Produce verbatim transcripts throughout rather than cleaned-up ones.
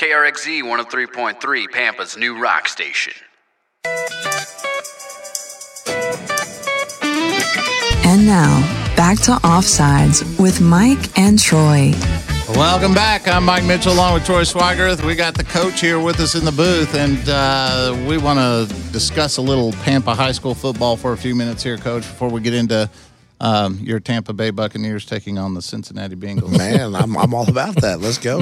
K R X Z one oh three point three, Pampa's new rock station. And now, back to Offsides with Mike and Troy. Welcome back. I'm Mike Mitchell along with Troy Swigert. We got the coach here with us in the booth, and uh, we want to discuss a little Pampa High School football for a few minutes here, Coach, before we get into um, your Tampa Bay Buccaneers taking on the Cincinnati Bengals. Man, I'm I'm all about that. Let's go.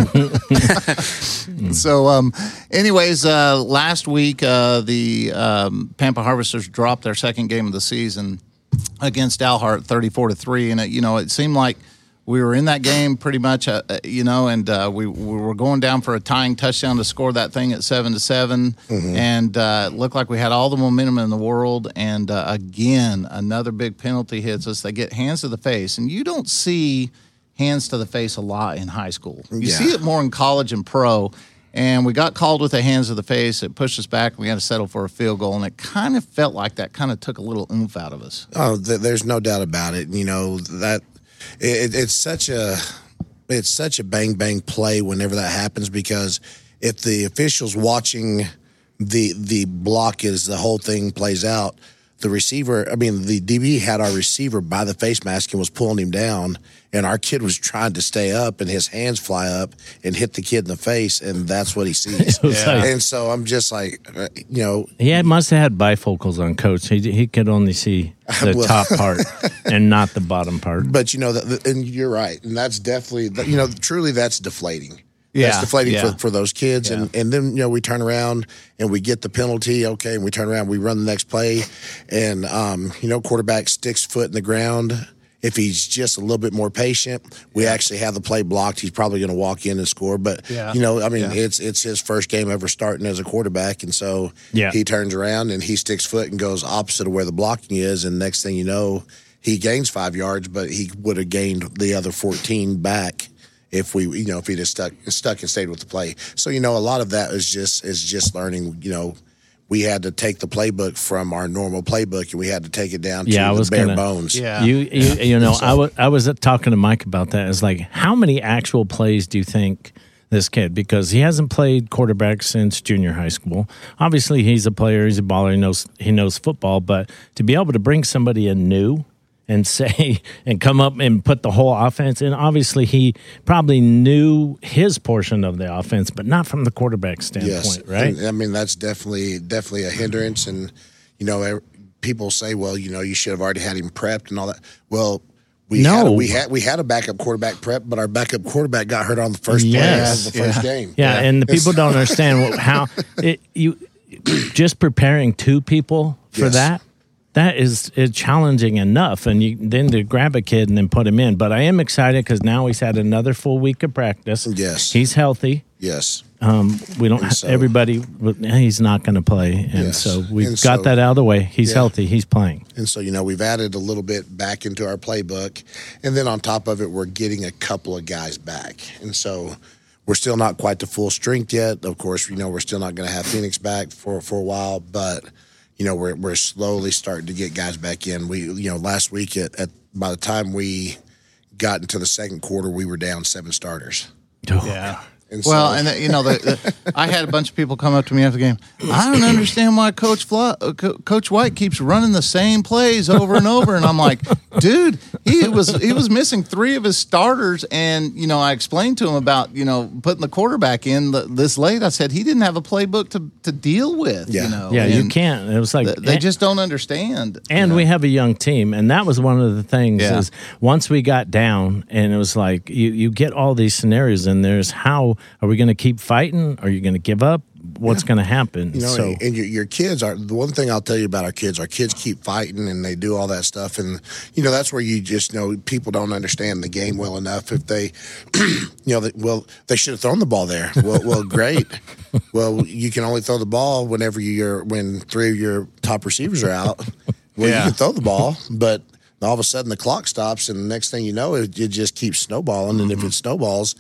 So, um, anyways, uh, last week uh, the um, Pampa Harvesters dropped their second game of the season against Dalhart, thirty-four to three, and it, you know, it seemed like we were in that game pretty much, uh, you know, and uh, we, we were going down for a tying touchdown to score that thing at seven to seven, mm-hmm. and uh, it looked like we had all the momentum in the world. And uh, again, another big penalty hits us. They get hands to the face, and you don't see hands to the face a lot in high school. You yeah. see it more in college and pro. And we got called with the hands to the face. It pushed us back. And we had to settle for a field goal, and it kind of felt like that kind of took a little oomph out of us. Oh, th- there's no doubt about it. You know that. It, it's such a it's such a bang bang play whenever that happens, because if the official's watching the the block as the whole thing plays out, the receiver, I mean the D B had our receiver by the face mask and was pulling him down, and our kid was trying to stay up, and his hands fly up and hit the kid in the face, and that's what he sees. Yeah. Like, and so I'm just like, uh, you know, he had, must have had bifocals on, Coach. He he could only see the well, top part and not the bottom part. But you know, the, the, and you're right, and that's definitely, you know, truly that's deflating. Yeah, that's deflating yeah. for, for those kids. Yeah. And, and then, you know, we turn around and we get the penalty, okay, and we turn around, we run the next play, and, um, you know, quarterback sticks foot in the ground. If he's just a little bit more patient, we yeah. actually have the play blocked. He's probably going to walk in and score. But, yeah. you know, I mean, yeah. it's it's his first game ever starting as a quarterback. And so yeah. he turns around and he sticks foot and goes opposite of where the blocking is. And next thing you know, he gains five yards, but he would have gained the other fourteen back if we, you know, if he just stuck stuck and stayed with the play. So, you know, a lot of that is just is just learning, you know. We had to take the playbook from our normal playbook, and we had to take it down to yeah, the bare gonna, bones. Yeah. You, you, you know, so, I, w- I was talking to Mike about that. It's like, how many actual plays do you think this kid, because he hasn't played quarterback since junior high school. Obviously, he's a player, he's a baller, he knows, he knows football, but to be able to bring somebody in new and say, and come up and put the whole offense in. Obviously, he probably knew his portion of the offense, but not from the quarterback standpoint, yes. right? And, I mean, that's definitely definitely a hindrance. And, you know, people say, well, you know, you should have already had him prepped and all that. Well, we no. had a, we had we had a backup quarterback prep, but our backup quarterback got hurt on the first yes. play of the first yeah. game. Yeah, yeah, and the people don't understand what, how it, you just preparing two people for yes. that. That is, is challenging enough, and you, then to grab a kid and then put him in. But I am excited because now he's had another full week of practice. Yes, he's healthy. Yes, um, we don't. So, everybody, he's not going to play, and yes. so we've and got so, that out of the way. He's yeah. healthy. He's playing, and so you know we've added a little bit back into our playbook, and then on top of it, we're getting a couple of guys back, and so. We're still not quite to full strength yet. Of course, you know we're still not going to have Phoenix back for for a while, but. You know, we're we're slowly starting to get guys back in. We, you know, last week at, at by the time we got into the second quarter, we were down seven starters. Oh, yeah. And well, so, and the, you know, the, the, I had a bunch of people come up to me after the game. I don't understand why Coach Fla- uh, Co- Coach White keeps running the same plays over and over. And I'm like, dude, he was he was missing three of his starters. And you know, I explained to him about you know putting the quarterback in the, this late. I said he didn't have a playbook to, to deal with. Yeah, you know, yeah, and you can't. It was like th- they just don't understand. And you know? we have a young team, and that was one of the things yeah. is once we got down, and it was like you, you get all these scenarios, and there's how are we going to keep fighting? Are you going to give up? What's yeah. going to happen? You know, so, and your, your kids are the one thing I'll tell you about our kids. Our kids keep fighting and they do all that stuff, and you know that's where you just know people don't understand the game well enough. If they, you know, they, well, they should have thrown the ball there. Well, well, great. Well, you can only throw the ball whenever you're when three of your top receivers are out. Well, yeah. you can throw the ball, but all of a sudden the clock stops, and the next thing you know, it, it just keeps snowballing. And mm-hmm. if it snowballs.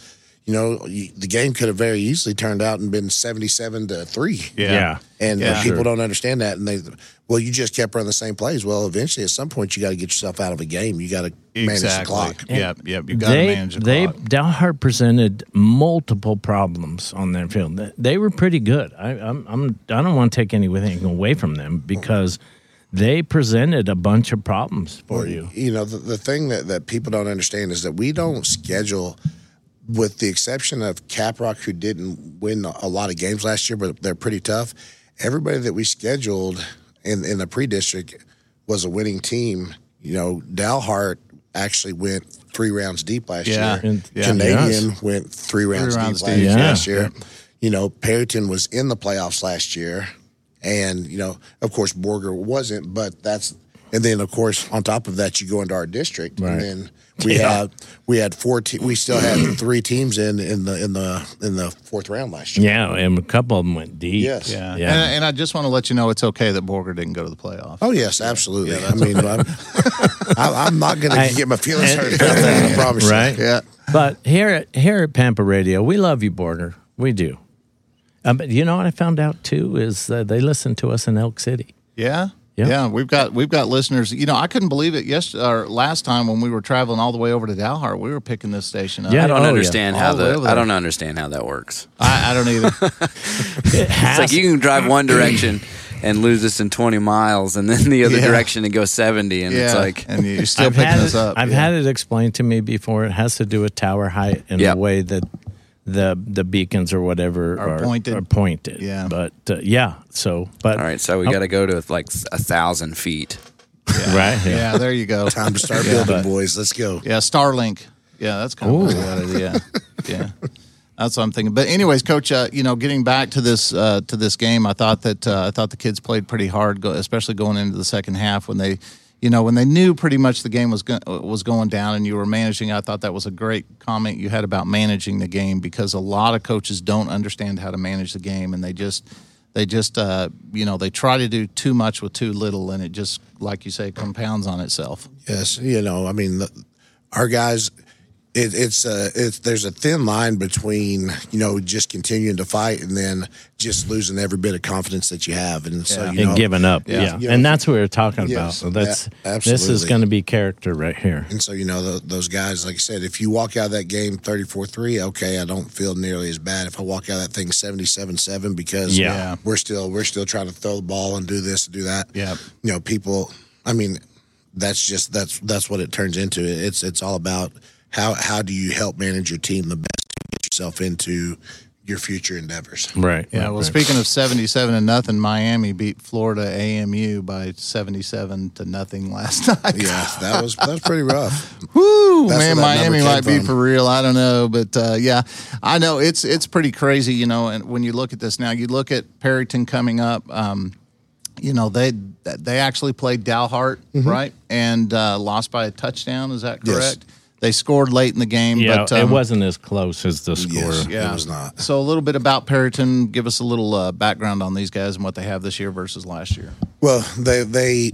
you know, you, the game could have very easily turned out and been seventy-seven to three. Yeah. Yeah. And Yeah. people Sure. don't understand that. And they, well, you just kept running the same plays. Well, eventually, at some point, you got to get yourself out of a game. You got to manage the Exactly. clock. Yep, yep. You got to They, manage the they clock. Dalhart presented multiple problems on their field. They- They were pretty good. I, I'm, I'm, I don't want to take anything away from them because they presented a bunch of problems for you. You know, the, the thing that, that people don't understand is that we don't schedule, with the exception of Caprock, who didn't win a lot of games last year, but they're pretty tough. Everybody that we scheduled in, in the pre-district was a winning team. You know, Dalhart actually went three rounds deep last Yeah. year. And- yeah. Canadian went three rounds, rounds deep, deep, last, yeah. last year. You know, Perryton was in the playoffs last year. And, you know, of course, Borger wasn't, but that's – and then, of course, on top of that, you go into our district. Right. And then we Yeah. had we had four te- we still had three teams in, in the in the in the fourth round last year. Yeah, and a couple of them went deep. Yes. Yeah. Yeah. And, and I just want to let you know it's okay that Borger didn't go to the playoffs. Oh, yes, absolutely. I mean, I'm, I- I'm not going I- to get my feelings and- hurt about that, I promise you. Right? Yeah. But here at here at Pampa Radio, we love you, Borger. We do. Um, but you know what I found out too is uh, they listen to us in Elk City. Yeah. Yeah. Yeah, we've got we've got listeners. You know, I couldn't believe it. Yes, or last time when we were traveling all the way over to Dalhart, we were picking this station up. Yeah. I don't Oh, yeah. understand how All the way the over I there. don't understand how that works. I, I don't either. It has, It's like you can drive one direction and lose us in twenty miles, and then the other Yeah. direction and go seventy, and yeah, it's like and you're still I've picking had us it, up. I've yeah. had it explained to me before. It has to do with tower height and Yep. the way that the the beacons or whatever Are are, pointed. Are pointed. Yeah. But uh, yeah. So, but all right, so we Oh. got to go to like a thousand feet. right. Yeah. Yeah, there you go. Time to start building, boys. Let's go. Yeah, Starlink. Yeah, that's kind of a good idea. Yeah, that's what I'm thinking. But anyways, Coach, uh, you know, getting back to this uh, to this game, I thought that uh, I thought the kids played pretty hard, go, especially going into the second half when they, you know, when they knew pretty much the game was go- was going down and you were managing. I thought that was a great comment you had about managing the game because a lot of coaches don't understand how to manage the game and they just. They just, uh, you know, they try to do too much with too little, and it just, like you say, compounds on itself. Yes, you know, I mean, the, our guys, it, it's uh, it's there's a thin line between you know just continuing to fight and then just losing every bit of confidence that you have, and so Yeah. you And know, giving up. Yeah. Yeah. You know, and that's what we we're talking Yes, about. So that's a- this is absolutely. going to be character right here. And so, you know, the, those guys, like I said, if you walk out of that game thirty-four three, okay, I don't feel nearly as bad. If I walk out of that thing seventy-seven seven because Yeah. Yeah. we're still we're still trying to throw the ball and do this and do that. Yeah. You know, people, I mean, that's just that's that's what it turns into. It's it's all about how how do you help manage your team the best to get yourself into your future endeavors. Right. Yeah. right, Well, right. speaking of seventy-seven to nothing, Miami beat Florida A M U by seventy-seven to nothing last night. Yeah, that was that was pretty rough. Woo, That's man, where that Miami number might came be from. for real. I don't know, but uh, yeah, I know it's it's pretty crazy, you know. And when you look at this now, you look at Perryton coming up. Um, you know, they they actually played Dalhart, Mm-hmm. right, and uh, lost by a touchdown. Is that Yes. correct? They scored late in the game, Yeah, but um, it wasn't as close as the score. Yes, yeah. it was not. So a little bit about Perryton. Give us a little uh, background on these guys and what they have this year versus last year. Well, they they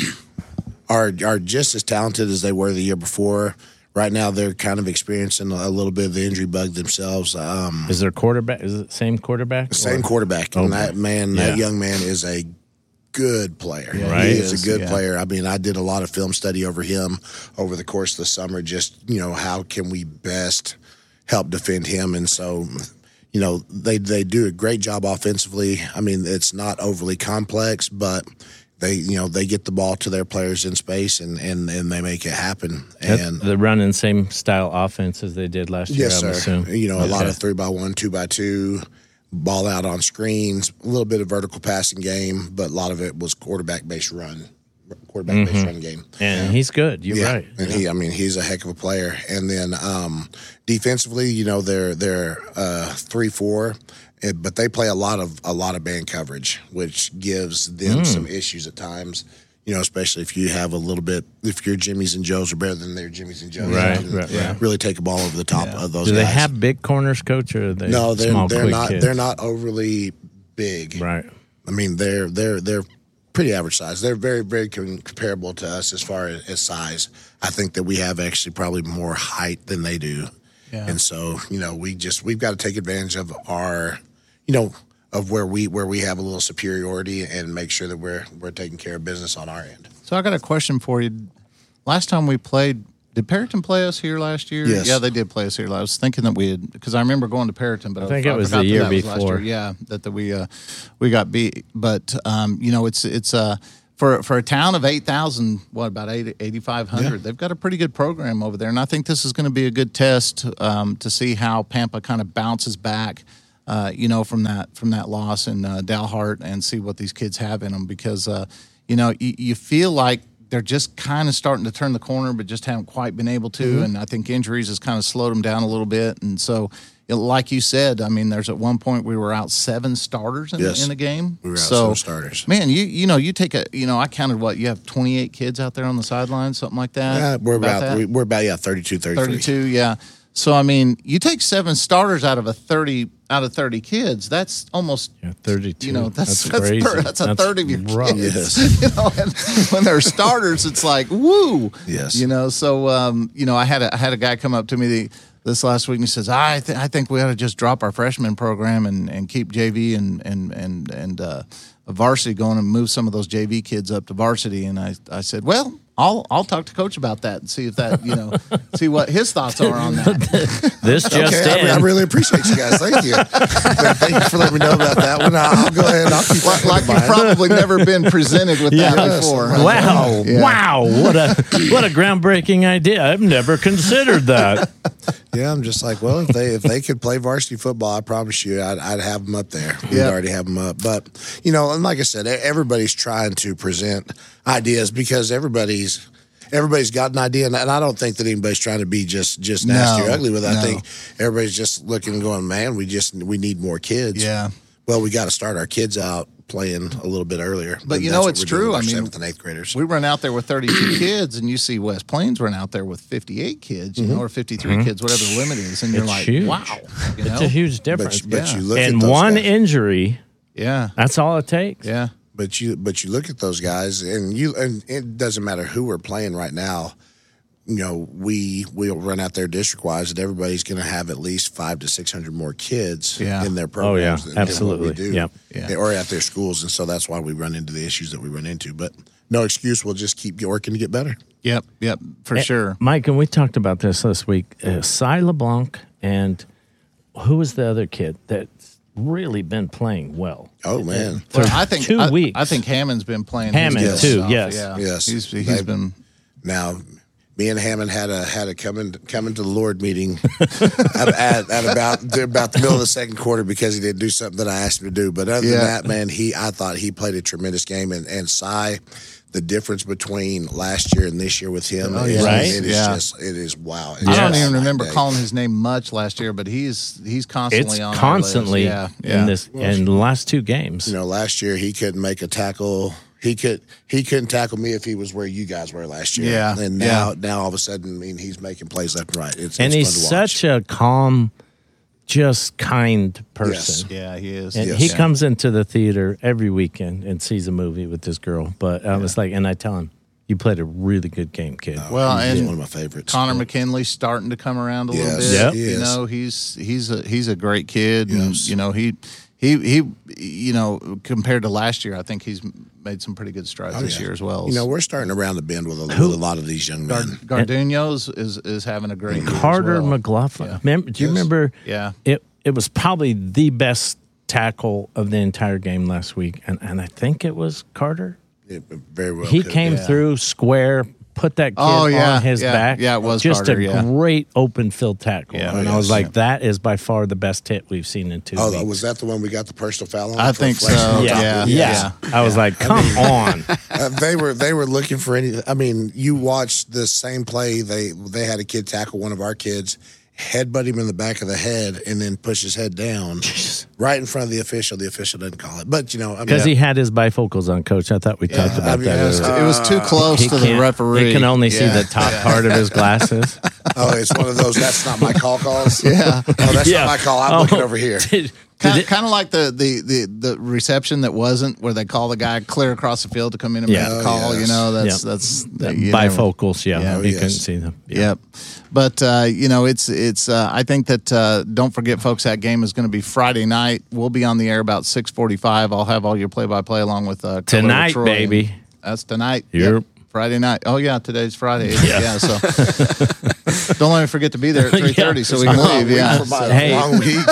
are are just as talented as they were the year before. Right now, they're kind of experiencing a little bit of the injury bug themselves. Um, Is their quarterback? Is it the same quarterback? same Or- quarterback, and Okay. that man, Yeah. that young man, is a good player. Right. He He is, is, a good yeah. player. I mean, I did a lot of film study over him over the course of the summer. Just you know, how can we best help defend him? And so, you know, they they do a great job offensively. I mean, it's not overly complex, but they you know they get the ball to their players in space and and, and they make it happen. And They're running same style offense as they did last year. yes, I'm sir. assuming. You know, a lot Okay. of three by one, two by two, ball out on screens, a little bit of vertical passing game, but a lot of it was quarterback based run, quarterback based run game. And he's good. You're Yeah, right. and he, I mean, he's a heck of a player. And then um, defensively, you know, they're they're uh, three four, eh, but they play a lot of a lot of man coverage, which gives them Hmm. some issues at times. You know, especially if you have a little bit, if your Jimmys and Joes are better than their Jimmys and Joes, Right, you can right, right. really take a ball over the top of those. Do they guys. have big corners, coach, or are they No, they're small, they're quick not. kids? They're not overly big. Right. I mean, they're they're they're pretty average size. They're very very com- comparable to us as far as, as size. I think that we have actually probably more height than they do. Yeah. And so, you know, we just we've got to take advantage of our, you know, of where we where we have a little superiority and make sure that we're we're taking care of business on our end. So I got a question for you. Last time we played, did Perryton play us here last year? Yes. Yeah, they did play us here. I was thinking that we had, because I remember going to Perryton, but I think I, it was forgot the that year that was last before. year. Yeah, that, that we uh, we got beat. But um, you know, it's it's uh, for for a town of eight thousand, what about eight eighty five hundred? Yeah. They've got a pretty good program over there, and I think this is going to be a good test um, to see how Pampa kind of bounces back. Uh, you know, from that from that loss in uh, Dalhart, and see what these kids have in them, because uh, you know you, you feel like they're just kind of starting to turn the corner, but just haven't quite been able to. Mm-hmm. And I think injuries has kind of slowed them down a little bit. And so, it, like you said, I mean, there's at one point we were out seven starters in, Yes. the, in the game. We were out so, seven starters. Man, you you know you take a you know I counted what you have twenty-eight kids out there on the sideline, something like that. Yeah, we're about, that? we, we're about yeah thirty-two, thirty-three. thirty-two, yeah. So I mean, you take seven starters out of a thirty out of thirty kids. That's almost Yeah, thirty-two. You know, that's That's that's, crazy. thir- that's a That's third of your rough. kids. Yes. You know, and when they're starters, it's like woo. Yes. You know, so um, you know, I had a I had a guy come up to me the, this last week and he says, I th- I think we ought to just drop our freshman program and, and keep J V and and and and uh, varsity going and move some of those J V kids up to varsity. And I I said, well, I'll I'll talk to Coach about that and see if that you know see what his thoughts are on that. This just Okay, I, in. I really appreciate you guys. Thank you. Thank you for letting me know about that one. I'll go ahead and I'll keep like that like in you've mind. probably never been presented with that Yes. before. Wow! Yeah. Wow! What a what a groundbreaking idea! I've never considered that. Yeah, I'm just like, well, if they if they could play varsity football, I promise you, I'd, I'd have them up there. We'd Yeah. already have them up. But you know, and like I said, everybody's trying to present ideas because everybody's everybody's got an idea, and I don't think that anybody's trying to be just just nasty No, or ugly with it. I no. think everybody's just looking and going, man, we just we need more kids. Yeah. Well, we got to start our kids out playing a little bit earlier. But And you that's know, what it's we're doing true. with I our mean, seventh and eighth graders. We run out there with thirty-two kids, and you see West Plains run out there with fifty-eight kids, you know, or fifty-three kids, whatever the limit is, and you're It's like, huge. wow, you know? It's a huge difference. but, but yeah. you look and at those one guys. injury, yeah, that's all it takes. yeah, But you but you look at those guys, and you and it doesn't matter who we're playing right now. You know, we we'll run out there district wise, and everybody's going to have at least five to six hundred more kids Yeah. in their Oh, yeah. programs. than- than what Absolutely. we do, Yep. Yeah. or at their schools, and so that's why we run into the issues that we run into. But no excuse, we'll just keep working to get better. yep, yep, for sure. Mike, and we talked about this this week. Uh, Cy LeBlanc and who was the other kid that's really been playing well? Oh man, Well, I think two I, weeks. I think Hammond's been playing his Hammond, good too, stuff. yes. yeah, Yes. he's he's They've- been. now. Me and Hammond had a had a coming coming to the Lord meeting at, at, at about about the middle of the second quarter because he didn't do something that I asked him to do. But other Yeah. than that, man, he I thought he played a tremendous game. And and Cy, the difference between last year and this year with him, Oh, is, yeah. Right? it is Yeah. just it is wow. It's I don't Yes. even night remember and day. calling his name much last year, but he's he's constantly It's on our constantly list. Yeah, yeah. in this in the last two games. You know, last year he couldn't make a tackle. He could he couldn't tackle me if he was where you guys were last year. Yeah, and now yeah. now all of a sudden, I mean, he's making plays left and right. It's and it's he's fun to watch. such a calm, just kind person. Yeah, he is. And Yes. he Yeah. comes into the theater every weekend and sees a movie with this girl. But I was like, and I tell him, you played a really good game, kid. Well, he's and one of my favorites. Connor McKinley's starting to come around a little Yes, bit. Yep. he You is. know, he's he's a he's a great kid, and Yes. you know he he he you know compared to last year, I think he's made some pretty good strides this Oh, yeah. year as well. You know, we're starting around the bend with a, with a lot of these young men. Gar- Garduno's is is having a great year as Carter well. McLaughlin. Yeah. Remember, do you Yes. remember? Yeah. It it was probably the best tackle of the entire game last week, and and I think it was Carter. It very well. He could came yeah. through square, put that kid Oh, yeah, on his yeah, back. yeah, it was just Carter, a yeah. great open field tackle. Yeah. and Oh, I was yes. like, that is by far the best hit we've seen in two Oh, weeks. was that the one we got the personal foul on? I For think flexing so. on yeah, top yeah. of it? yeah. I was like, come on. Uh, they were they were looking for any. I mean, you watched the same play. They they had a kid tackle one of our kids, headbutt him in the back of the head, and then push his head down right in front of the official. The official didn't call it, but you know, I mean, Because he had his bifocals on, Coach. I thought we talked I about mean, that. it was- earlier. It was too close He to the can't- referee. He can only see Yeah. the top part of his glasses. oh, it's one of those. That's not my call calls. Yeah. Oh, that's Yeah. not my call. I'm Oh, looking over here. Did, Kind, it- kind of like the, the, the, the reception that wasn't, where they call the guy clear across the field to come in and Yeah. make the call. Oh, yes. You know, that's Yeah. that's The you know, bifocals, yeah, Yeah. you Oh, yes. couldn't see them. Yeah. Yep. But uh, you know, it's it's. Uh, I think that uh, don't forget, folks. That game is going to be Friday night. We'll be on the air about six forty-five. I'll have all your play-by-play along with uh, Color Tonight, Troy. baby. That's tonight. Yep. Friday night. Oh yeah, today's Friday. Yeah. yeah so don't let me forget to be there at three thirty so we can leave. Yeah. For my Hey. long week.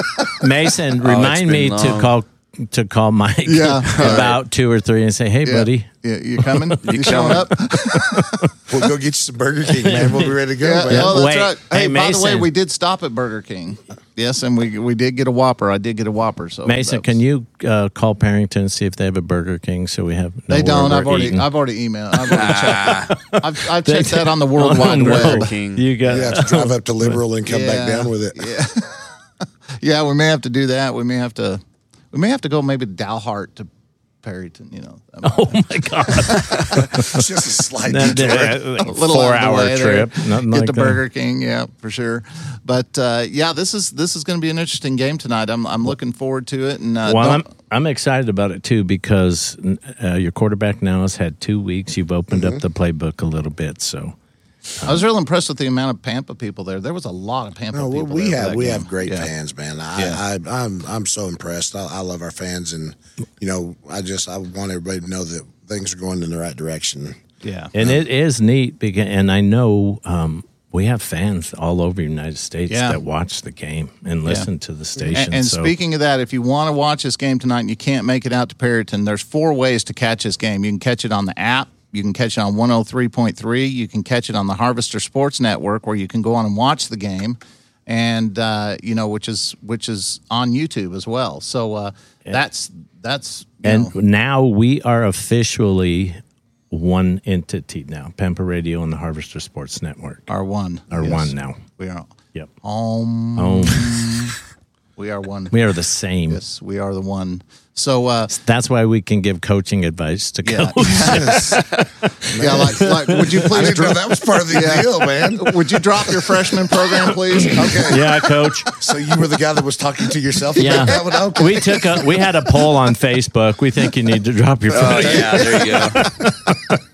Mason, Oh, remind it's me been to long. call to call Mike Yeah. about two or three and say, "Hey, Yeah. buddy." Yeah, you coming? You showing up? We'll go get you some Burger King, man. We'll be ready to go, Yeah, man. oh, that's Wait. right. Hey, Hey, by the way, Mason. we did stop at Burger King. Yes, and we we did get a Whopper. I did get a Whopper. So Mason, that can was- you uh, call Parrington and see if they have a Burger King so we have? know They don't. where I've we're already eating? I've already emailed. I've already checked. I've, I've checked that on the World Oh, Wide no. Web. King. You got You have to drive up to Liberal and come back Yeah. down with it. Yeah, yeah. We may have to do that. We may have to. We may have to go maybe Dalhart to Perryton. You know. That might- Oh my God! It's just a slight That- detour. that- a little four out of the hour way there. trip. Nothing Get like to that. Burger King, yeah, for sure. But uh, yeah, this is this is going to be an interesting game tonight. I'm I'm looking forward to it. And uh, Well, I'm don't- I'm excited about it too because uh, your quarterback now has had two weeks. You've opened Mm-hmm. up the playbook a little bit, so I was real impressed with the amount of Pampa people there. There was a lot of Pampa No, we, people. we there for have that we game. have great Yeah. fans, man. I, Yeah. I I'm I'm so impressed. I, I love our fans, and you know, I just I want everybody to know that things are going in the right direction. Yeah, and it is neat because, and I know um, we have fans all over the United States Yeah. that watch the game and listen to the station. And, and so, speaking of that, if you want to watch this game tonight and you can't make it out to Perryton, there's four ways to catch this game. You can catch it on the app. You can catch it on one oh three point three. You can catch it on the Harvester Sports Network, where you can go on and watch the game, and uh, you know, which is which is on YouTube as well. So uh, that's that's you and know, now we are officially one entity now. Pampa Radio and the Harvester Sports Network our one are Yes. one now. We are Yep. um, Oh, we are one. we are the same. Yes, we are the one. So uh, That's why we can give coaching advice to yeah, coach. yeah. Like, like, would you I please didn't know drop? that was part of the deal, man. Would you drop your freshman program, please? Okay, Yeah, coach. so you were the guy that was talking to yourself about Yeah, that one? Okay. we took a we had a poll on Facebook. We think you need to drop your. Oh phone. yeah, there you go.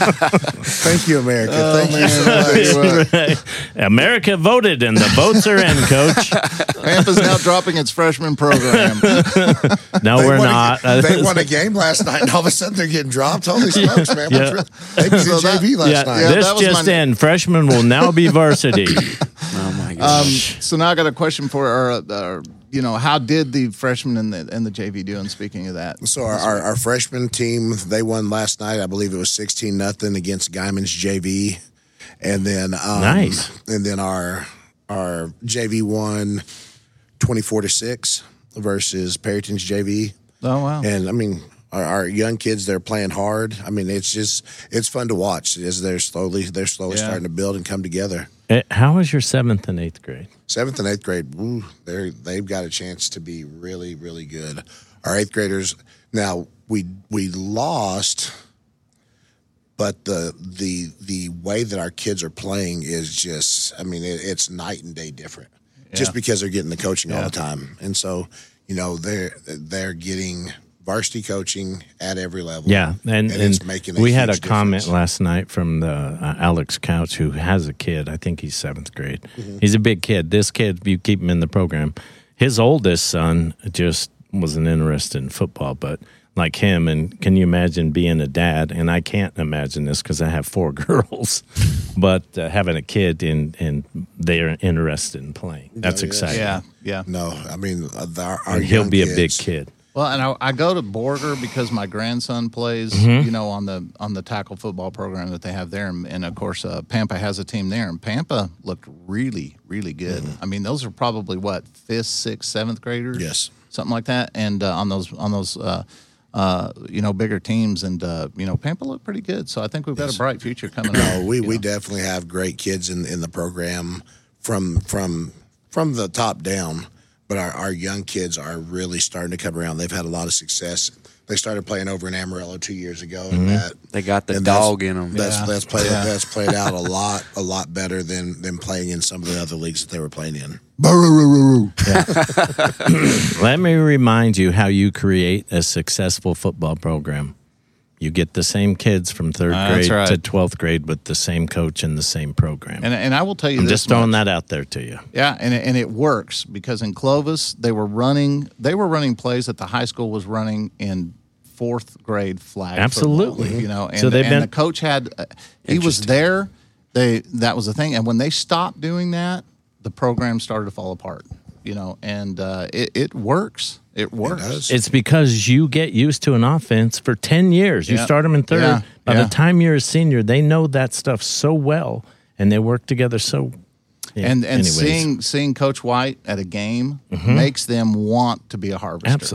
Thank you, America. Oh, Thank you so much. Right. America voted, and the votes are in, Coach. Pampa's now dropping its freshman program. No, They we're won not. A, they won a game last night, and all of a sudden they're getting dropped. Holy smokes, man! Yeah. What's real- They beat So the that- J V last Yeah, night. Yeah, this that was just my- in. Freshmen will now be varsity. Oh my Um, gosh. so now I got a question for, or, uh, you know, how did the freshmen and the and the J V do? And speaking of that, So our, our, our freshman team, they won last night. I believe it was sixteen nothing against Guyman's J V, and then um, Nice. And then our our J V won twenty four to six versus Perryton's J V. oh wow, And I mean, our, our young kids, they're playing hard. I mean, it's just it's fun to watch as they're slowly they're slowly Yeah. starting to build and come together. Eh, How was your seventh and eighth grade? Seventh and eighth grade, woo, they're they've got a chance to be really, really good. Our eighth graders, now we we lost, but the the the way that our kids are playing is just, I mean, it, it's night and day different. Just because they're getting the coaching all the time, and so you know they're they're getting varsity coaching at every level. Yeah, and, and, and it's making. A we had a huge comment difference. last night from the uh, Alex Couch, who has a kid. I think he's seventh grade. Mm-hmm. He's a big kid. This kid, you keep him in the program. His oldest son just wasn't interested in football, but like him. And can you imagine being a dad? And I can't imagine this because I have four girls, but uh, having a kid and and they're interested in playing. That's Oh, yes. exciting. yeah, yeah. No, I mean uh, the- our, our And he'll young be a big kids- kid. Well, and I, I go to Borger because my grandson plays, Mm-hmm. you know, on the on the tackle football program that they have there, and, and of course, uh, Pampa has a team there, and Pampa looked really, really good. I mean, those are probably what fifth, sixth, seventh graders, Yes. something like that, and uh, on those on those. Uh, uh, you know, bigger teams, and uh, you know, Pampa looked pretty good. So I think we've got a bright future coming up. No, we, you we know. definitely have great kids in, in the program from from from the top down. But our, our young kids are really starting to come around. They've had a lot of success. They started playing over in Amarillo two years ago, and that They got the and that's- dog in them. That's Yeah. that's played Yeah. that's played out a lot a lot better than than playing in some of the other leagues that they were playing in. Let me remind you how you create a successful football program. You get the same kids from third Uh, grade that's right. to twelfth grade with the same coach and the same program. And and I will tell you I'm this just throwing much. that out there to you. Yeah, and it, and it works because in Clovis they were running they were running plays that the high school was running in fourth grade flag. Absolutely. football, you know, and, So they've and been- the coach had uh, he was there. They that was the thing, and when they stopped doing that, the program started to fall apart. You know, and uh, it it works. It works. does. It's because you get used to an offense for ten years. You Yeah. start them in third. Yeah. By Yeah. the time you're a senior, they know that stuff so well, and they work together so. Yeah. And and Anyways. seeing seeing Coach White at a game makes them want to be a harvester.